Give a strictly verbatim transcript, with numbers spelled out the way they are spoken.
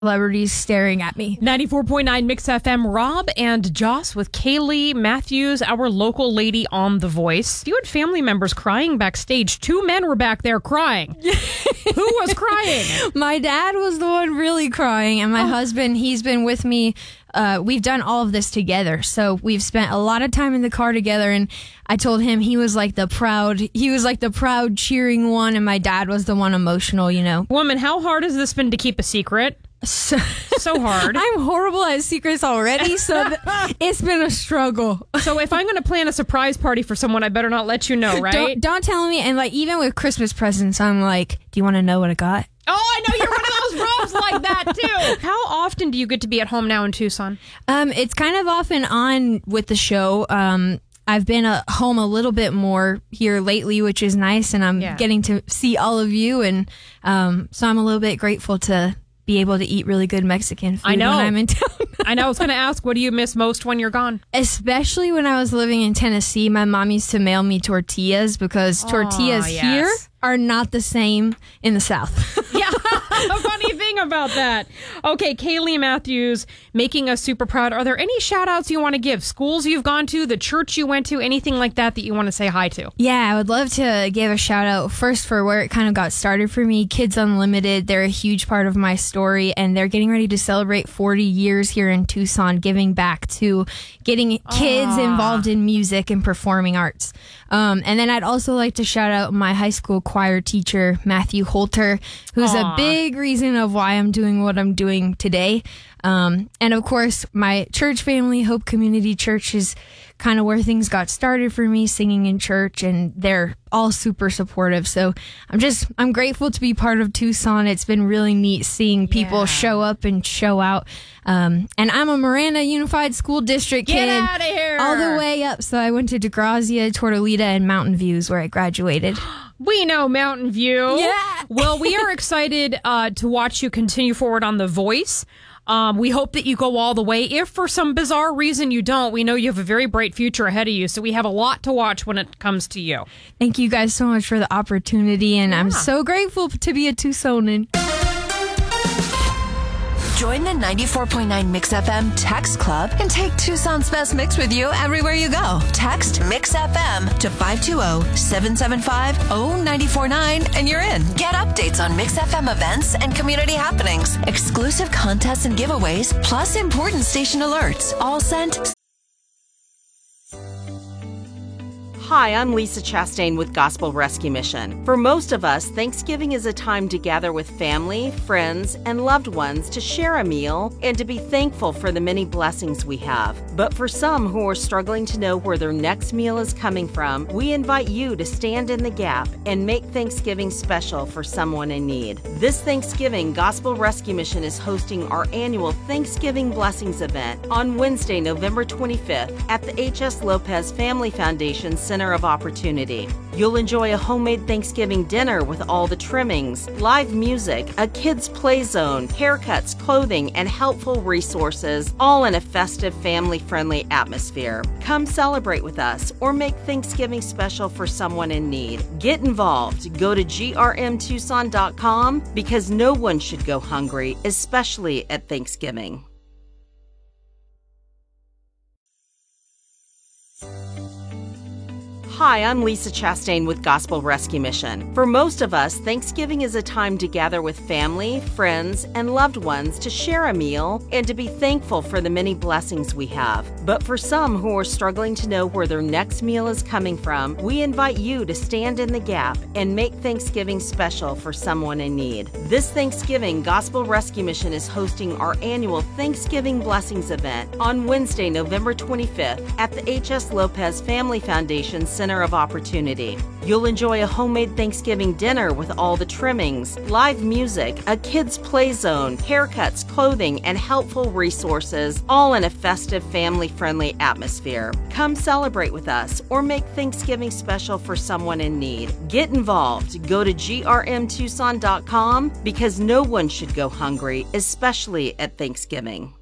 celebrities staring at me. ninety-four point nine Mix F M, Rob and Joss with Kaylee Matthews, our local lady on The Voice. You had family members crying backstage. Two men were back there crying. Who was crying? My dad was the one really crying, and my oh. husband, he's been with me. Uh, we've done all of this together, so we've spent a lot of time in the car together, and I told him he was like the proud, he was like the proud cheering one, and my dad was the one emotional, you know. Woman, how hard has this been to keep a secret? So, so hard. I'm horrible at secrets already, so th- it's been a struggle. So if I'm going to plan a surprise party for someone, I better not let you know, right? Don't, don't tell me, and like even with Christmas presents, I'm like, do you want to know what I got? Oh, I know, you're one of those Robs like that, too. How often do you get to be at home now in Tucson? Um, it's kind of off and on with the show. Um, I've been at home a little bit more here lately, which is nice, and I'm yeah. getting to see all of you, and um, so I'm a little bit grateful to be able to eat really good Mexican food I know. when I'm in town. I know. I was going to ask, what do you miss most when you're gone? Especially when I was living in Tennessee, my mom used to mail me tortillas because tortillas oh, yes. here are not the same in the South. Yeah, the funny thing about that. Okay, Kaylee Matthews, making us super proud. Are there any shout outs you want to give? Schools you've gone to, the church you went to, anything like that that you want to say hi to? Yeah, I would love to give a shout out first for where it kind of got started for me. Kids Unlimited, they're a huge part of my story, and they're getting ready to celebrate forty years here in Tucson, giving back to getting kids Aww. involved in music and performing arts. Um, and then I'd also like to shout out my high school choir teacher, Matthew Holter, who's Aww. a big reason of why I'm doing what I'm doing today. Um, and of course, my church family, Hope Community Church, is kind of where things got started for me, singing in church, and they're all super supportive. So I'm just, I'm grateful to be part of Tucson. It's been really neat seeing people yeah. show up and show out. Um, and I'm a Miranda Unified School District Get kid. Get out of here! All the way up. So I went to DeGrazia, Tortolita, and Mountain Views where I graduated. We know Mountain View. Yeah. Well, we are excited uh, to watch you continue forward on The Voice. Um, we hope that you go all the way. If for some bizarre reason you don't, we know you have a very bright future ahead of you. So we have a lot to watch when it comes to you. Thank you guys so much for the opportunity. And yeah. I'm so grateful to be a Tucsonan. Join the ninety-four point nine Mix F M Text Club and take Tucson's best mix with you everywhere you go. Text Mix F M to five two zero, seven seven five, zero nine four nine and you're in. Get updates on Mix F M events and community happenings, exclusive contests and giveaways, plus important station alerts. All sent. Hi, I'm Lisa Chastain with Gospel Rescue Mission. For most of us, Thanksgiving is a time to gather with family, friends, and loved ones to share a meal and to be thankful for the many blessings we have. But for some who are struggling to know where their next meal is coming from, we invite you to stand in the gap and make Thanksgiving special for someone in need. This Thanksgiving, Gospel Rescue Mission is hosting our annual Thanksgiving Blessings event on Wednesday, November twenty-fifth at the H S Lopez Family Foundation Center of Opportunity. You'll enjoy a homemade Thanksgiving dinner with all the trimmings, live music, a kids' play zone, haircuts, clothing, and helpful resources, all in a festive, family-friendly atmosphere. Come celebrate with us or make Thanksgiving special for someone in need. Get involved. Go to G R M Tucson dot com because no one should go hungry, especially at Thanksgiving. Hi, I'm Lisa Chastain with Gospel Rescue Mission. For most of us, Thanksgiving is a time to gather with family, friends, and loved ones to share a meal and to be thankful for the many blessings we have. But for some who are struggling to know where their next meal is coming from, we invite you to stand in the gap and make Thanksgiving special for someone in need. This Thanksgiving, Gospel Rescue Mission is hosting our annual Thanksgiving Blessings event on Wednesday, November twenty-fifth at the H S Lopez Family Foundation Center of Opportunity. You'll enjoy a homemade Thanksgiving dinner with all the trimmings, live music, a kids' play zone, haircuts, clothing, and helpful resources, all in a festive, family-friendly atmosphere. Come celebrate with us or make Thanksgiving special for someone in need. Get involved. Go to G R M Tucson dot com because no one should go hungry, especially at Thanksgiving.